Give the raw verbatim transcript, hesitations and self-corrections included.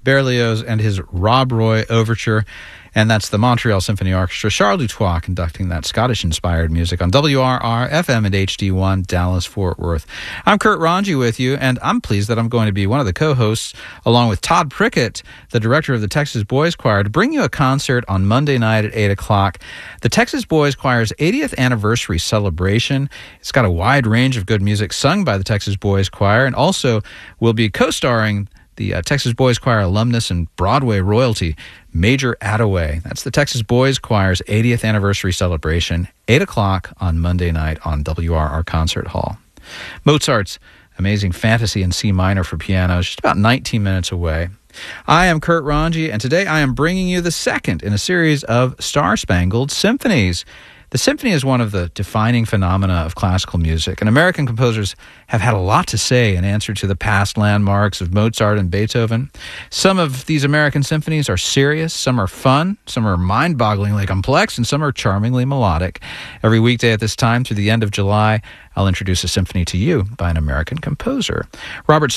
Berlioz and his Rob Roy Overture. And that's the Montreal Symphony Orchestra, Charles Dutoit, conducting that Scottish-inspired music on W R R, F M, and H D one, Dallas-Fort Worth. I'm Kurt Ranji with you, and I'm pleased that I'm going to be one of the co-hosts, along with Todd Prickett, the director of the Texas Boys Choir, to bring you a concert on Monday night at eight o'clock. The Texas Boys Choir's eightieth anniversary celebration. It's got a wide range of good music sung by the Texas Boys Choir, and also will be co-starring the uh, Texas Boys Choir alumnus and Broadway royalty, Major Attaway. That's the Texas Boys Choir's eightieth anniversary celebration, eight o'clock on Monday night on W R R Concert Hall. Mozart's amazing Fantasy in C minor for piano is just about nineteen minutes away. I am Kurt Ranji, and today I am bringing you the second in a series of Star-Spangled Symphonies. The symphony is one of the defining phenomena of classical music, and American composers have had a lot to say in answer to the past landmarks of Mozart and Beethoven. Some of these American symphonies are serious, some are fun, some are mind-bogglingly complex, and some are charmingly melodic. Every weekday at this time through the end of July, I'll introduce a symphony to you by an American composer. Robert